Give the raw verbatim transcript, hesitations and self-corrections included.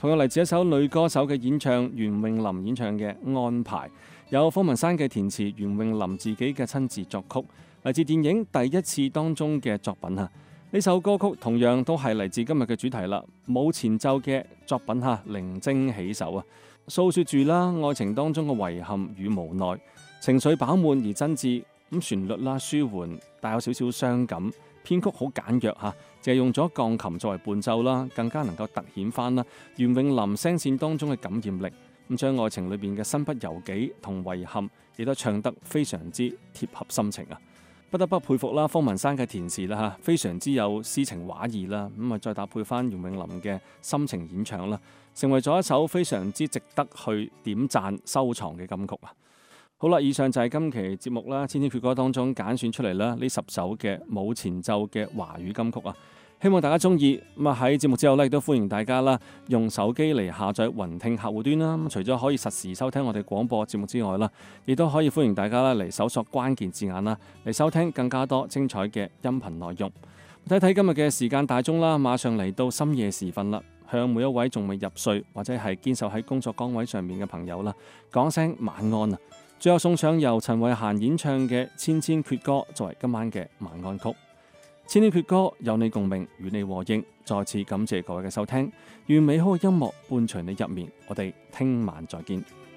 同樣嚟自一首女歌手嘅演唱，袁詠琳演唱嘅《安排》，有方文山嘅填詞，袁詠琳自己嘅親自作曲，嚟自電影《第一次》當中嘅作品嚇。呢首歌曲同樣都係嚟自今日嘅主題啦，冇前奏嘅作品嚇，靈精起手啊，訴説住啦愛情當中嘅遺憾與無奈，情緒飽滿而真摯，咁旋律啦舒緩，帶有少少傷感，編曲好簡約嚇，淨係用咗鋼琴作為伴奏啦，更加能夠突顯翻啦袁詠琳聲線當中嘅感染力，咁將愛情裏邊嘅身不由己同遺憾，亦都唱得非常之貼合心情啊！不得不佩服啦，方文山嘅填詞啦嚇，非常之有詩情畫意啦，咁啊再搭配翻袁詠琳嘅深情演唱啦，成為咗一首非常之值得去點讚收藏嘅金曲啊！好啦，以上就係今期節目啦，千千闕歌當中揀選出嚟啦，呢十首嘅冇前奏嘅華語金曲啊！希望大家中意。咁啊喺節目之後咧，亦都歡迎大家啦，用手機嚟下載雲聽客戶端啦。除咗可以實時收聽我哋廣播節目之外啦，亦都可以歡迎大家啦嚟搜索關鍵字眼啦，嚟收聽更加多精彩嘅音頻內容。睇睇今日嘅時間大鐘啦，馬上嚟到深夜時分啦，向每一位仲未入睡或者係堅守喺工作崗位上面嘅朋友啦，講聲晚安啊！最後送上由陳慧嫻演唱嘅《千千闕歌》作為今晚嘅晚安曲。千千闕歌有你共鳴，與你和應。再次感謝各位嘅收聽，願美好嘅音樂伴隨你入眠。我哋聽晚再見。